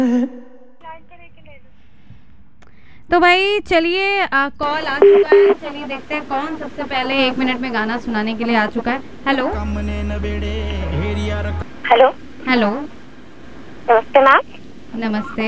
तो भाई चलिए कॉल आ चुका है। चलिए देखते हैं कौन सबसे पहले 1 मिनट में गाना सुनाने के लिए आ चुका है। हेलो हेलो हेलो, नमस्ते मैम। नमस्ते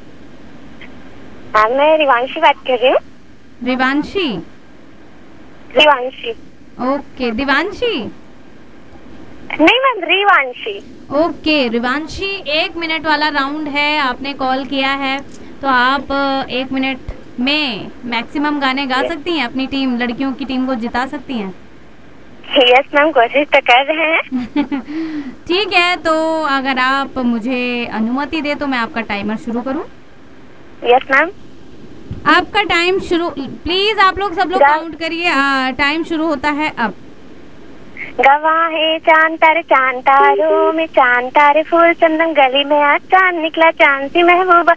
मैम मैं रिवांशी बात कर रही हूँ। रिवांशी? रिवांशी ओके, दिवांशी? नहीं मैम, रिवांशी। ओके रिवांशी, 1 मिनट वाला राउंड है। आपने कॉल किया है तो आप 1 मिनट में मैक्सिमम गाने गा सकती हैं, अपनी टीम, लड़कियों की टीम को जिता सकती हैं। यस मैम, कोशिश तो कर रहे हैं। ठीक है, तो अगर आप मुझे अनुमति दे तो मैं आपका टाइमर शुरू करूं। Yes ma'am. आपका टाइम शुरू, प्लीज आप लोग सब लोग काउंट करिए। टाइम शुरू होता है अब। गवाह है चांद तारों में, चांद तारे फूल चंदन, गली में आज चांद निकला, चांद सी महबूबा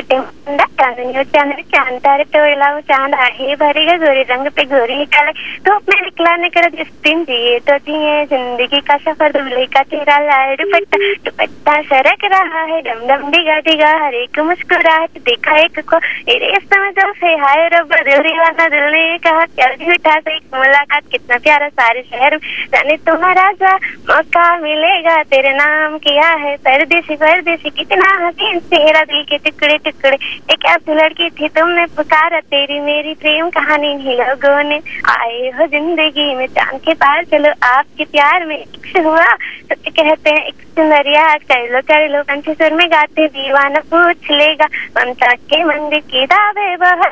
चांद चांद तारे तोड़ला, वो चांद आहे भरेगा, गोरे रंग पे गोरी निकाले, धूप में निकला निकल, जिस दिन जिए तो जिए, जिंदगी का सफर, दूल्हे का चेहरा लाए, दुपट्टा सरक रहा है, डम डम डिगा डिगा, हर एक मुस्कुराहट देखा एक को, समय जो से हाय रब दिल दीवाना, दिल ने कहा क्या झूठा से एक मुलाकात, कितना प्यारा सारे शहर जाने तुम्हारा जा, मौका मिलेगा, तेरे नाम किया है परदेसी परदेसी, कितना हसीन तेरा दिल के टुकड़े टुकड़े, एक ऐसी लड़की थी तुमने पुकारा, तेरी मेरी प्रेम कहानी नहीं लोगों ने, आए हो जिंदगी में चांद के पार चलो, आपके प्यार में इश्क हुआ तो कहते हैं एक सुंदरिया, कर लो पंछी सुर में गाते, दीवाना पूछ लेगा, ममता के मंदिर की दावे बहा।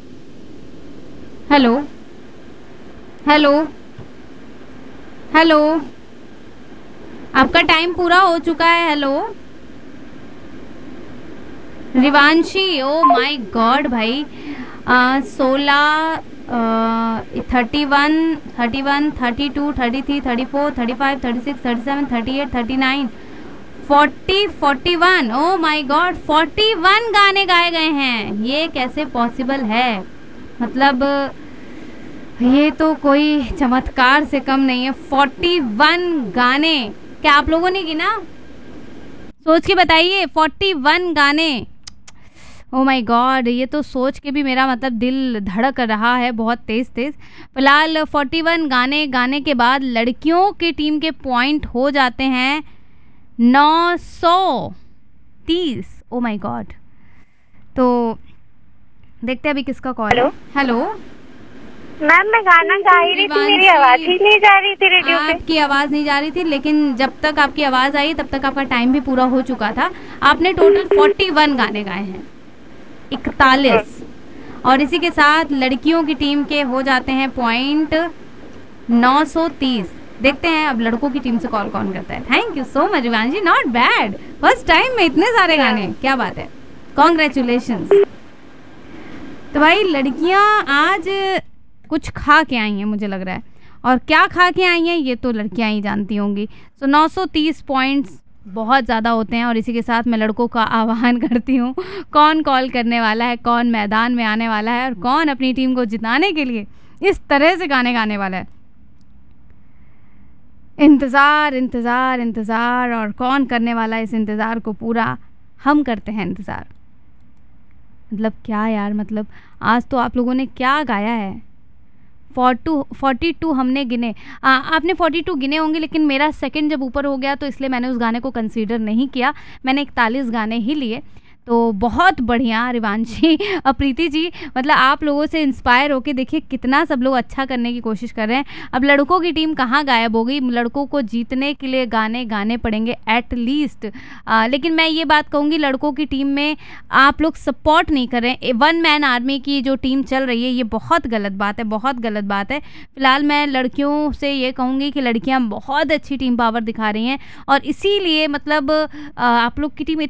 हेलो हेलो हेलो, आपका टाइम पूरा हो चुका है। हेलो रिवांशी, ओ माय गॉड भाई, 16, 31, 32, 33, 34, 35, 36, 37, 38, 39, 40, 41, ओ माय गॉड, 41 गाने गाए गए हैं। ये कैसे पॉसिबल है? मतलब ये तो कोई चमत्कार से कम नहीं है। 41 गाने, क्या आप लोगों ने गिना? सोच के बताइए, 41 गाने। ओ माय गॉड, ये तो सोच के भी मेरा मतलब दिल धड़क रहा है बहुत तेज तेज। फिलहाल 41 गाने गाने के बाद लड़कियों की टीम के पॉइंट हो जाते हैं 930। ओ माय गॉड, तो देखते हैं अभी किसका कॉल है। हेलो मैम मैं गाना गा ही रही थी, मेरी आवाज ही नहीं जा रही थी रेडियो पे। आपकी आवाज नहीं जा रही थी, लेकिन जब तक आपकी आवाज आई तब तक आपका टाइम भी पूरा हो चुका था। आपने टोटल 41 गाने गाए हैं, 41, और इसी के साथ लड़कियों की टीम के हो जाते हैं पॉइंट 930। देखते हैं अब लड़कों की टीम से कॉल कौन करता है। Thank you so much रिवांशी, not bad, first time में इतने सारे गाने, क्या बात है, कॉन्ग्रेचुलेशंस। तो भाई लड़कियां आज कुछ खा के आई हैं मुझे लग रहा है, और क्या खा के आई हैं ये तो लड़कियां ही जानती होंगी। सो 930 पॉइंट्स बहुत ज़्यादा होते हैं, और इसी के साथ मैं लड़कों का आह्वान करती हूँ, कौन कॉल करने वाला है, कौन मैदान में आने वाला है, और कौन अपनी टीम को जिताने के लिए इस तरह से गाने गाने वाला है। इंतज़ार इंतज़ार इंतज़ार, और कौन करने वाला है इस इंतज़ार को पूरा? हम करते हैं इंतज़ार। मतलब क्या यार, मतलब आज तो आप लोगों ने क्या गाया है। 42 हमने गिने, आपने 42 गिने होंगे, लेकिन मेरा सेकंड जब ऊपर हो गया तो इसलिए मैंने उस गाने को कंसीडर नहीं किया, मैंने 41 गाने ही लिए। तो बहुत बढ़िया रिवांशी, प्रीति जी, मतलब आप लोगों से इंस्पायर होके देखिए कितना सब लोग अच्छा करने की कोशिश कर रहे हैं। अब लड़कों की टीम कहाँ गायब हो गई, लड़कों को जीतने के लिए गाने गाने पड़ेंगे एट लीस्ट। लेकिन मैं ये बात कहूँगी, लड़कों की टीम में आप लोग सपोर्ट नहीं कर रहे हैं, 1 मैन आर्मी की जो टीम चल रही है, ये बहुत गलत बात है, बहुत गलत बात है। फिलहाल मैं लड़कियों से ये कहूँगी कि लड़कियाँ बहुत अच्छी टीम पावर दिखा रही हैं, और इसीलिए मतलब आप लोग की टीम